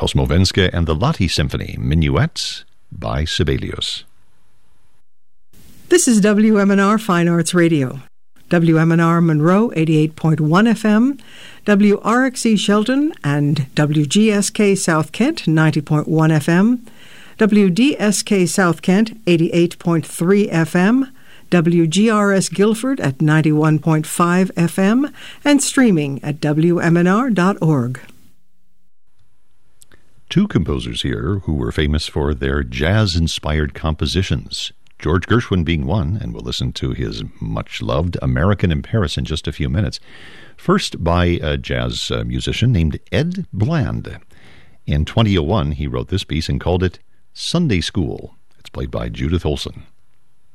Kosmovenska and the Lati Symphony, Minuets by Sibelius. This is WMNR Fine Arts Radio. WMNR Monroe 88.1 FM, WRXE Shelton and WGSK South Kent 90.1 FM, WDSK South Kent 88.3 FM, WGRS Guilford at 91.5 FM, and streaming at WMNR.org. Two composers here who were famous for their jazz-inspired compositions. George Gershwin being one, and we'll listen to his much-loved American in Paris in just a few minutes. First by a jazz musician named Ed Bland. In 2001, he wrote this piece and called it Sunday School. It's played by Judith Olson.